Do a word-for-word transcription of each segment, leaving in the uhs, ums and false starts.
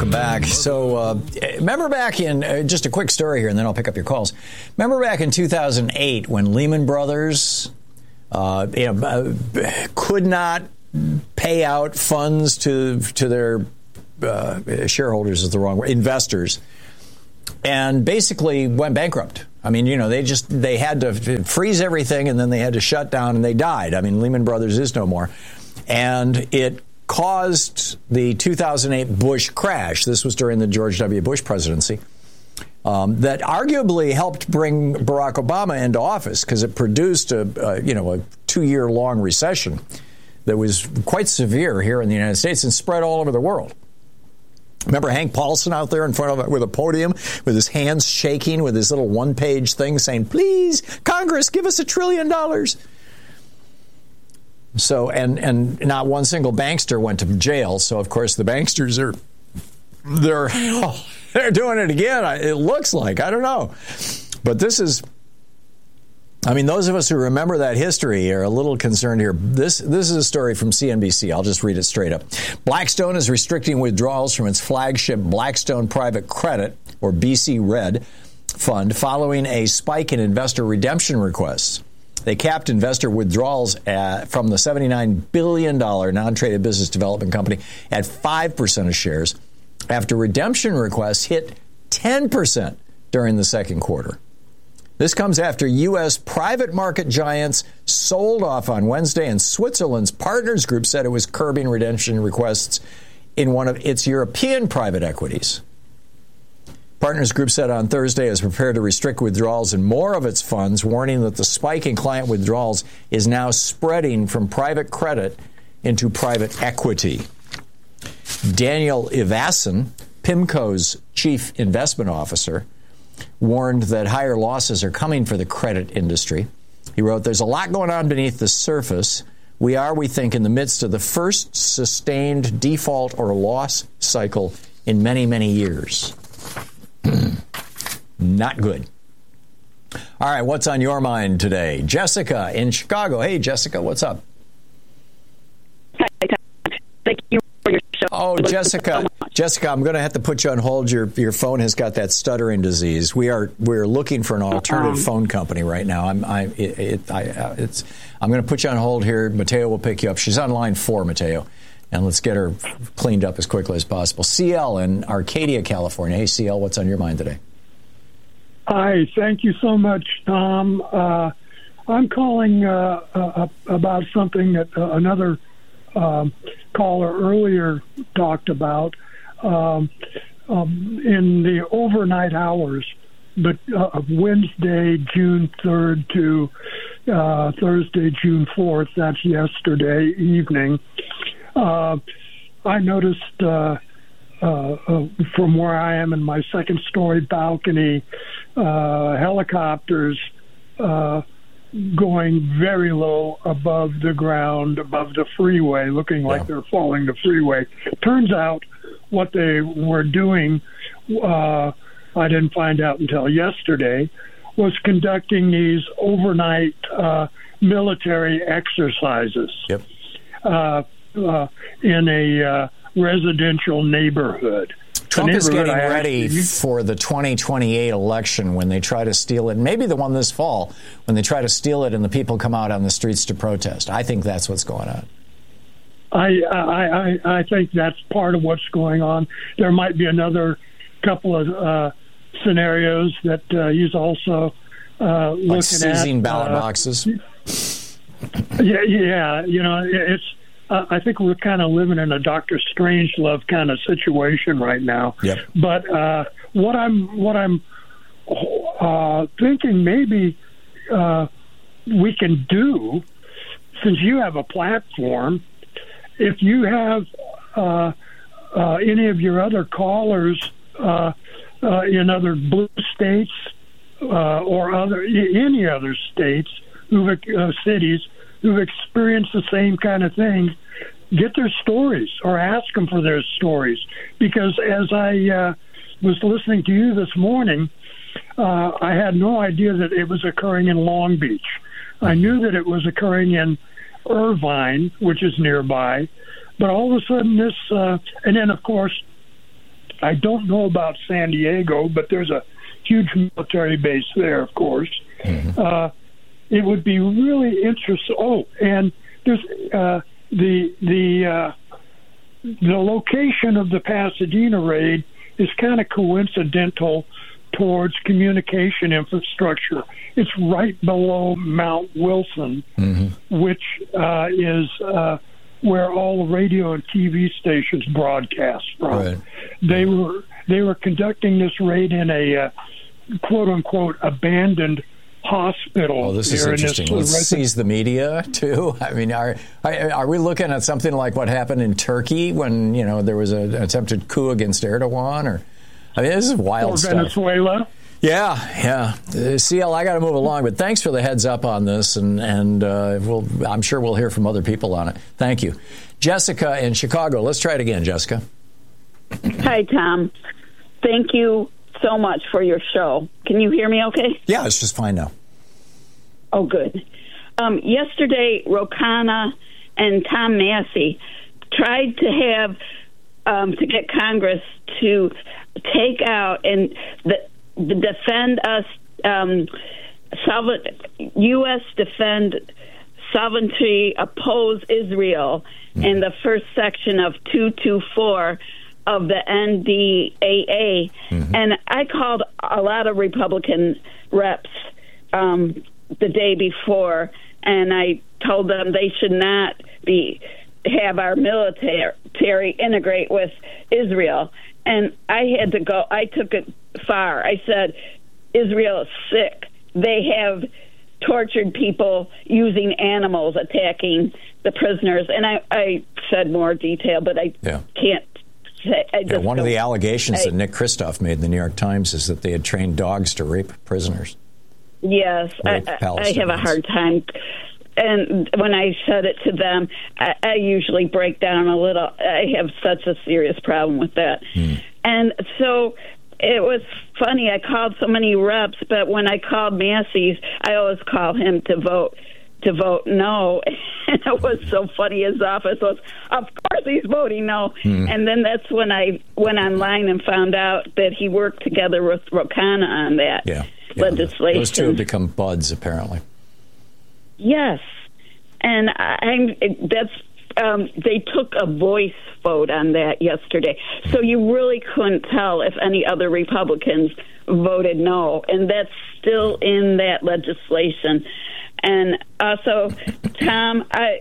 welcome back. So, uh, remember back in, uh, just a quick story here, and then I'll pick up your calls. Remember back in two thousand eight when Lehman Brothers uh, you know, uh, could not pay out funds to to their uh, shareholders is the wrong word, investors, and basically went bankrupt. I mean, you know, they just, they had to freeze everything, and then they had to shut down, and they died. I mean, Lehman Brothers is no more. And it caused the two thousand eight Bush crash. This was during the George W. Bush presidency. Um, that arguably helped bring Barack Obama into office because it produced a, a, you know, a two-year-long recession that was quite severe here in the United States and spread all over the world. Remember Hank Paulson out there in front of it with a podium with his hands shaking with his little one-page thing saying, please, Congress, give us a trillion dollars. So, and, and not one single bankster went to jail. So, of course, the banksters are, they're, oh, they're doing it again. It looks like, I don't know. But this is, I mean, those of us who remember that history are a little concerned here. This this is a story from C N B C. I'll just read it straight up. Blackstone is restricting withdrawals from its flagship Blackstone Private Credit, or B C Red, fund following a spike in investor redemption requests. They capped investor withdrawals at, from the seventy-nine billion dollars non-traded business development company at five percent of shares after redemption requests hit ten percent during the second quarter. This comes after U S private market giants sold off on Wednesday, and Switzerland's Partners Group said it was curbing redemption requests in one of its European private equities. Partners Group said on Thursday it is prepared to restrict withdrawals in more of its funds, warning that the spike in client withdrawals is now spreading from private credit into private equity. Daniel Ivason, PIMCO's chief investment officer, warned that higher losses are coming for the credit industry. He wrote, there's a lot going on beneath the surface. We are, we think, in the midst of the first sustained default or loss cycle in many, many years. Not good. All right, what's on your mind today? Jessica in Chicago. Hey, Jessica, what's up? Hi, thank you for your show. Oh, Jessica, Jessica, I'm going to have to put you on hold. Your your phone has got that stuttering disease. We are we're looking for an alternative um, phone company right now. I'm I it, it I uh, it's I'm going to put you on hold here. Mateo will pick you up. She's on line four, Mateo, and let's get her cleaned up as quickly as possible. C L in Arcadia, California. Hey, C L, what's on your mind today? Hi, thank you so much, Tom. Uh, I'm calling uh, uh, about something that uh, another um, caller earlier talked about. Um, um, in the overnight hours, but uh, of Wednesday, June third to uh, Thursday, June fourth, that's yesterday evening, uh, I noticed uh, uh, uh, from where I am in my second story balcony, uh, helicopters uh, going very low above the ground, above the freeway, looking like yeah. they're falling the freeway. Turns out what they were doing, uh, I didn't find out until yesterday, was conducting these overnight uh, military exercises yep. uh, uh, in a uh, residential neighborhood. Trump is getting I ready actually, for the twenty twenty-eight election when they try to steal it, maybe the one this fall, when they try to steal it and the people come out on the streets to protest. I think that's what's going on. I, I, I, I think that's part of what's going on. There might be another couple of uh, scenarios that uh, he's also uh, looking like seizing at. ballot uh, boxes. Yeah, yeah. You know, it's. Uh, I think we're kind of living in a Doctor Strangelove kind of situation right now. Yep. But uh, what I'm what I'm uh, thinking maybe uh, we can do, since you have a platform. If you have uh, uh, any of your other callers uh, uh, in other blue states uh, or other any other states, who've, uh, cities who've experienced the same kind of thing, get their stories or ask them for their stories. Because as I uh, was listening to you this morning, uh, I had no idea that it was occurring in Long Beach. I knew that it was occurring in Irvine, which is nearby, but all of a sudden this, uh, and then of course, I don't know about San Diego, but there's a huge military base there, of course. Mm-hmm. Uh, it would be really interesting. Oh, and there's uh, the the uh, the location of the Pasadena raid is kind of coincidental towards communication infrastructure. It's right below Mount Wilson, mm-hmm. which uh, is uh, where all the radio and T V stations broadcast from. Right. They were they were conducting this raid in a uh, quote unquote abandoned hospital. Oh, this is interesting. Let's seize the media too. I mean, are are we looking at something like what happened in Turkey when you know there was an attempted coup against Erdogan? Or I mean, this is wild or stuff. Venezuela. Yeah, yeah. Uh, C L, I got to move along, but thanks for the heads up on this, and and uh, we'll I'm sure we'll hear from other people on it. Thank you, Jessica in Chicago. Let's try it again, Jessica. Hi, Tom. Thank you so much for your show. Can you hear me okay? Yeah, it's just fine now. Oh, good. Um, yesterday, Ro Khanna and Tom Massey tried to have, um, to get Congress to take out and the, the defend us, um, U S defend sovereignty, oppose Israel mm. in the first section of two twenty-four of the N D A A. Mm-hmm. And I called a lot of Republican reps um, the day before, and I told them they should not be have our military integrate with Israel. And I had to go, I took it far. I said, Israel is sick. They have tortured people using animals, attacking the prisoners. And I, I said more detail, but I yeah. can't Yeah, one of the allegations I, that Nick Kristof made in the New York Times is that they had trained dogs to rape prisoners. Yes, rape I, I have a hard time. And when I said it to them, I, I usually break down a little. I have such a serious problem with that. Hmm. And so it was funny. I called so many reps, but when I called Massey's, I always call him to vote. to vote no. And it was so funny. His office was, of course he's voting no. Mm. And then that's when I went online and found out that he worked together with Ro Khanna on that yeah. Yeah. legislation. Those two have become buds, apparently. Yes. And I'm, that's, um, they took a voice vote on that yesterday. So you really couldn't tell if any other Republicans voted no. And that's still in that legislation. And also, Tom, I,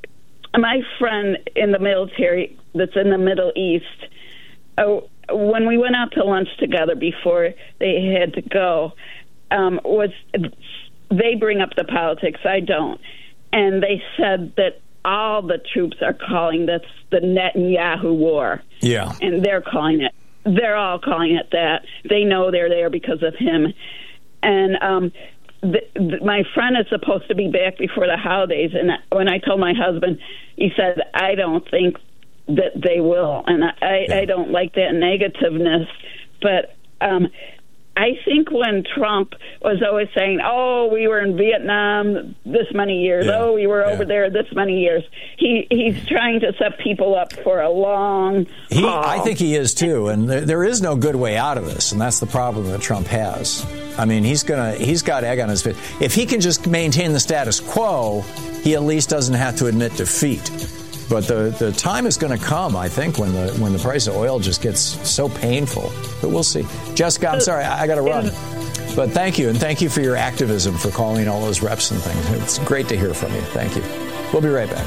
my friend in the military that's in the Middle East, uh, when we went out to lunch together before they had to go, um, was they bring up the politics, I don't. And they said that all the troops are calling this the Netanyahu war. Yeah. And they're calling it, they're all calling it that. They know they're there because of him. And, um, The, the, my friend is supposed to be back before the holidays, and when I told my husband, he said, I don't think that they will, and I, yeah. I don't like that negativeness, but um, I think when Trump was always saying, oh, we were in Vietnam this many years, yeah. oh, we were yeah. over there this many years, he he's trying to set people up for a long he, haul. I think he is, too, and there, there is no good way out of this, and that's the problem that Trump has. I mean, he's gonna he's got egg on his face. If he can just maintain the status quo, he at least doesn't have to admit defeat. But the, the time is going to come, I think, when the when the price of oil just gets so painful. But we'll see. Jessica, I'm sorry, I, I got to run. But thank you, and thank you for your activism for calling all those reps and things. It's great to hear from you. Thank you. We'll be right back.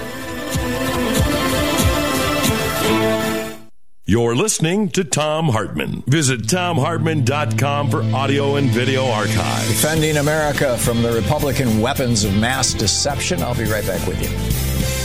You're listening to Thom Hartmann. Visit Thom Hartmann dot com for audio and video archives. Defending America from the Republican weapons of mass deception. I'll be right back with you.